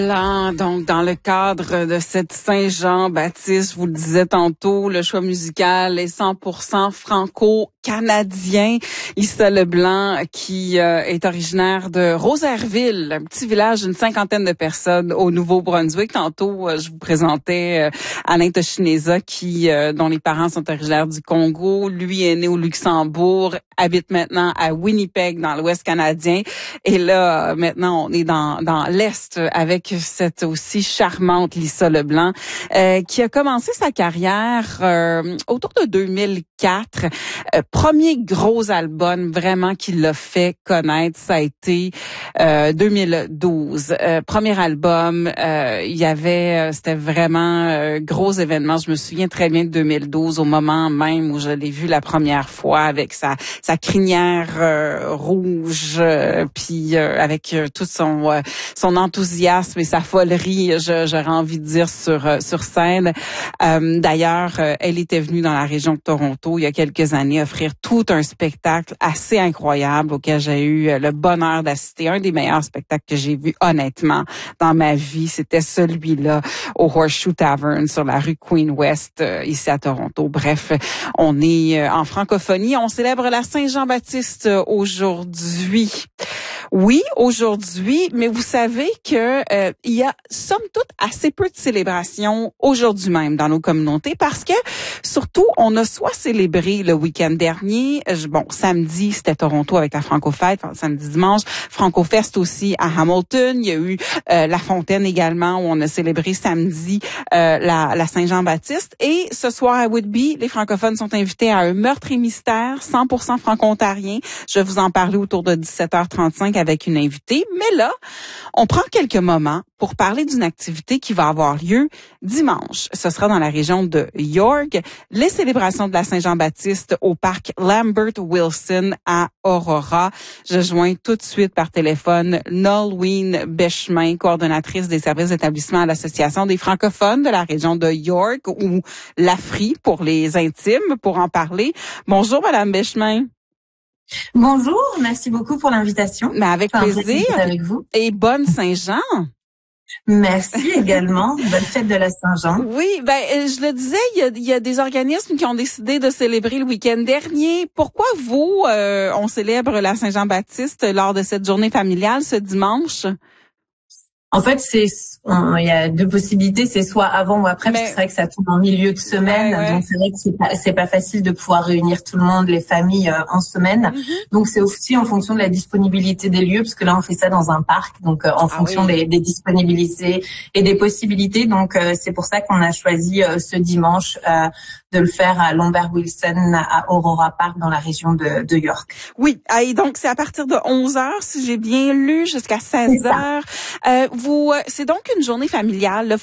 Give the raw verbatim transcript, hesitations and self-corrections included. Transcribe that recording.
Là, donc, dans le cadre de cette Saint-Jean-Baptiste, je vous le disais tantôt, le choix musical est cent pour cent franco-canadien. Issa Leblanc, qui euh, est originaire de Rosaireville, un petit village d'une cinquantaine de personnes au Nouveau-Brunswick. Tantôt, euh, je vous présentais euh, Alain Toshineza, qui euh, dont les parents sont originaires du Congo. Lui est né au Luxembourg, habite maintenant à Winnipeg, dans l'Ouest canadien. Et là, maintenant, on est dans, dans l'Est avec cette aussi charmante Issa Leblanc, euh, qui a commencé sa carrière euh, autour de deux mille quatre. Euh, premier gros album vraiment qui l'a fait connaître, ça a été euh, deux mille douze. Euh, premier album, euh, il y avait, euh, c'était vraiment euh, gros événement. Je me souviens très bien de deux mille douze, au moment même où je l'ai vu la première fois avec sa sa crinière euh, rouge, euh, puis euh, avec euh, tout son euh, son enthousiasme et sa folerie, je, j'aurais envie de dire, sur euh, sur scène. Euh, d'ailleurs, euh, elle était venue dans la région de Toronto il y a quelques années offrir tout un spectacle assez incroyable auquel j'ai eu euh, le bonheur d'assister. Un des meilleurs spectacles que j'ai vu, honnêtement, dans ma vie, c'était celui-là au Horseshoe Tavern sur la rue Queen West, euh, ici à Toronto. Bref, on est euh, en francophonie. On célèbre la Saint-Jean-Baptiste euh, aujourd'hui. Oui, aujourd'hui, mais vous savez que euh, il y a somme toute assez peu de célébrations aujourd'hui même dans nos communautés parce que surtout on a soit célébré le week-end dernier, euh, bon samedi c'était Toronto avec la Franco-Fête, enfin, samedi dimanche, Franco-Fest aussi à Hamilton, il y a eu euh, La Fontaine également où on a célébré samedi euh, la, la Saint-Jean-Baptiste et ce soir à Whitby, les francophones sont invités à un meurtre et mystère cent pour cent franco-ontarien. Je vais vous en parler autour de dix-sept heures trente-cinq avec une invitée. Mais là, on prend quelques moments pour parler d'une activité qui va avoir lieu dimanche. Ce sera dans la région de York, les célébrations de la Saint-Jean-Baptiste au parc Lambert Wilson à Aurora. Je joins tout de suite par téléphone Nolwenn Bechemin, coordonnatrice des services d'établissement à l'Association des francophones de la région de York, ou l'A F R I pour les intimes, pour en parler. Bonjour, Madame Bechemin. Bonjour, merci beaucoup pour l'invitation. Mais avec enfin, plaisir. Avec vous. Et bonne Saint-Jean. Merci également. Bonne fête de la Saint-Jean. Oui, ben je le disais, il y a, il y a des organismes qui ont décidé de célébrer le week-end dernier. Pourquoi vous, euh, on célèbre la Saint-Jean-Baptiste lors de cette journée familiale ce dimanche? En fait, c'est on, il y a deux possibilités, c'est soit avant ou après, mais, parce que c'est vrai que ça tombe en milieu de semaine, ouais, ouais. Donc c'est vrai que c'est pas c'est pas facile de pouvoir réunir tout le monde, les familles euh, en semaine. Mm-hmm. Donc c'est aussi en fonction de la disponibilité des lieux, parce que là on fait ça dans un parc, donc euh, en ah fonction oui. des, des disponibilités et des possibilités. Donc euh, c'est pour ça qu'on a choisi euh, ce dimanche euh, de le faire à Lambert Wilson à Aurora Park dans la région de, de York. Oui, et donc c'est à partir de onze heures si j'ai bien lu jusqu'à seize heures. Euh, vous, c'est donc une journée familiale. Là.